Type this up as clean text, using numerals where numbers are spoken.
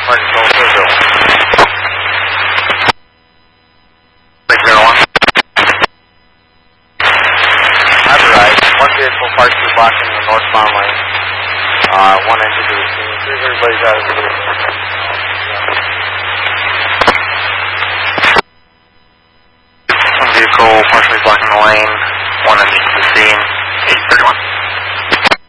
Flight control 601. Authorized. One vehicle partially blocking the northbound lane. One engine to the scene. See if everybody's out of the way. One vehicle partially blocking the lane. One engine to the scene. 831.